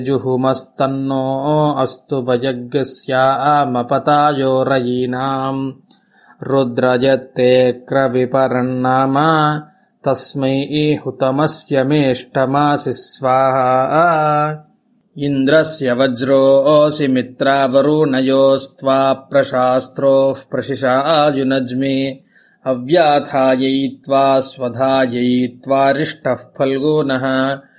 जुहुमस्तन्नो अस्तु वयज्ञस्यामपतायो रयीनाम् रुद्रजत्ते क्रविपरन्नाम तस्मै हुतमस्य मेष्टमासि स्वाहा इन्द्रस्य वज्रोऽसि मित्रावरुणयोस्त्वा प्रशास्त्रोः प्रशिशायुनज्मि अव्याथायैत्वा स्वधायैत्वा रिष्टः फल्गुनः